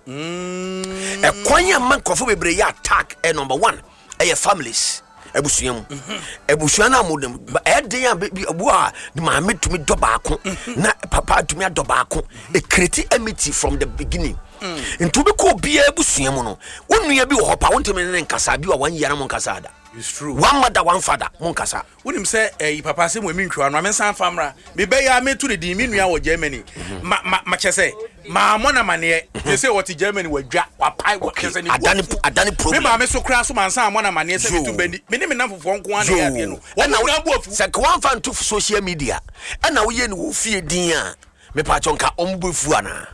kwan ya man krofo bebre ya attack number 1 families ebusuam ebusuana amodem eden abu a ma metumi do baako na papa atumi ado baako e create enmity from the beginning nto be ko bia ebusuam no onua bi wo hopa wontemi ne nkasa bi wa wan yara mo nkasa ada. It's true. One mother, one father, Monkasa. Wouldn't say, Papa, say, we mean to an American family. Maybe I made to the Diminuia or Germany. Much as say, Mamma Mania, they say what Germany would drop or pie. I done it. Remember, I'm so crass, man, some one of my names to bend minimum of 1 1. When I go one fan to social media, and now we will fear dear. Me Pachonka Ombufuana.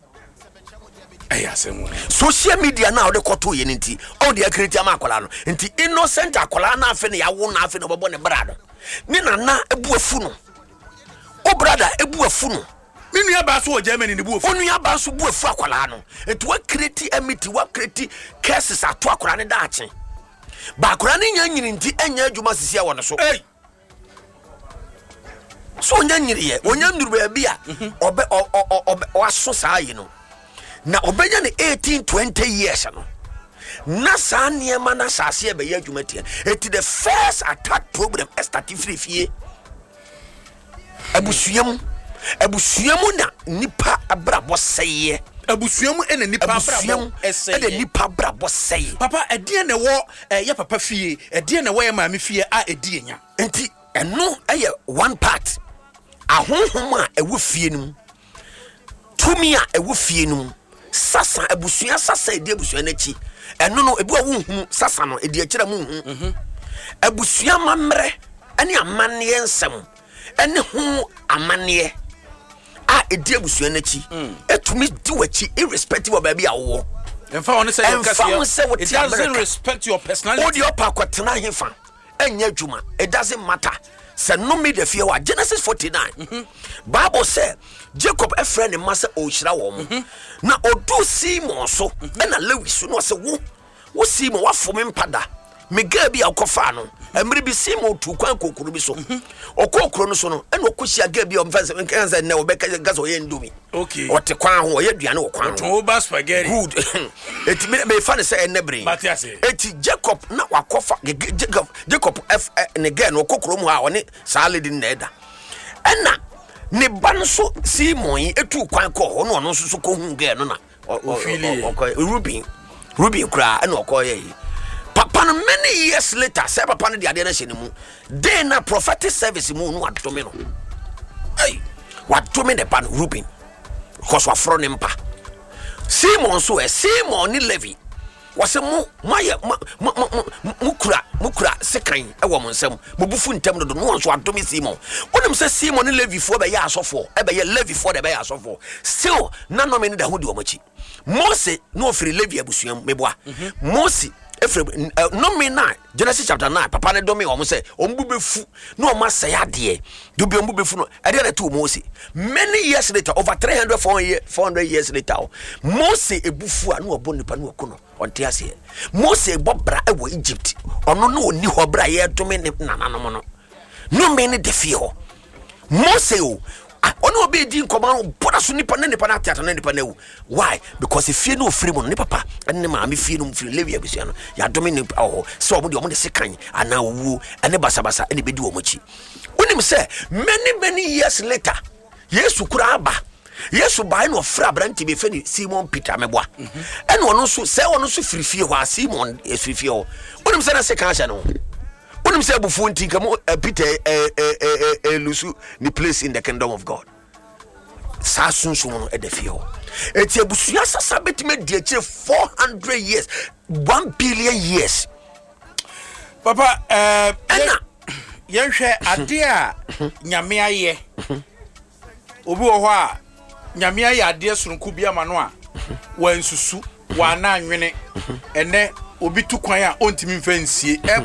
Social media now the koto yeniti all the creative makolano nti innocent akola na afi ne ya wo na afi ne bobo ne brado ni na ebuafu no o brother ebuafu no me nua ba so o Germany ne buafu onu ya ba so buafu akola no nti wa create emiti wa create cases ato akola ne daache ba akola ne nya nyini nti enya adwuma sisi a wo ne so so nya nyiri ye onya nduru ba bia obe waso saa yi no na obenya ne 18-20 years no na sa niema na sase be ya dwumatie it the first attack program started free fie abusuam na nipa abrabo seye abusuam ene nipa abrabo ene nipa abrabo seye papa edie ne wo ye papa fie edie ne wo ye maame fie a edie nya enti eno eye one part ahonhom a ewo fie num tumi a ewo fie num sasa abusua sasa edi abusua nachi eno no ebu awunhu sasa no edi akira mu hu abusua mamre ene amane nsem ene hu amane a edi abusua nachi etumi di wachi irrespective of baby awo emfa won say it doesn't respect your personality odi opa kwatena hefa enya dwuma it doesn't matter. Say no me the fear. Genesis 49. Bible say Jacob a friend and master Oshira wom. Na odu Simon so na Lewis no say wo Simon wa for me pada. Me ga bi akofa no. Emre bi Simon tu kwan kokuru bi so. Okokuru no so no na okohia ga bi o mfa say na obeka gas o ye ndumi. Okay. O te kwan ho o ye duane o kwan. To ba spaghetti. Good. Eti me fa ne say enebre. Eti Jacob na wakofa Jacob ne ga no kokuru mu ha oni salad na eda. Ena ne ban so Simon etu kwan ko ho no so ko hu ga no na. Ruby kra na okoye. Papa many years later, say papa no de ade na hye they na prophetic service mu no adome no. Hey, what to me the pan Ruben? Because wa fro ne mpa. Simon so Simon ni Levi. Was a mukura sekan e wo monsam mobufu ntam do no so adome Simon. Onim say Simon ni Levi fo be ya asofo e be ye Levi fo de be ya asofo. Still na no me ni da ho di omachi. Mose no free Levi abusuam meboa. Mose no me na Genesis chapter 9 papa ne do me o mo say ombu befu no o ma say ade do be ombu befu no ade na to Mose many years later over 400 years later Mose ebufu anu obo nipa no okuno onte ase Mose bobra e wo Egypt ono no oni ho bra ye to me nananom no me ne defie ho Mose o ono obi di nkoma boda so nipa na tiata na nipa na wu why because if you no free mo ne papa ene ma me fie no free Levi abusia no ya dome ne oh so omo de sekan ana wu ene basabasa ene bedi omochi unim say many years later Yesu kura aba Yesu bai no fra branti be feni Simon Peter meboa ene ono so say ono so free fie ho Simon free ho unim say na sekan sha no unim say bufu nti kamo Peter lusu ni place in the kingdom of God sa sunsun no e de fie ho eti abusuya sasa betime die 400 years 1 billion years papa yenhwe ade a nyame aye obi wo ho a nyame aye ade sonku bia ma no a wansusu wana anwene ene obi tu kwan a ontimi mfa nsie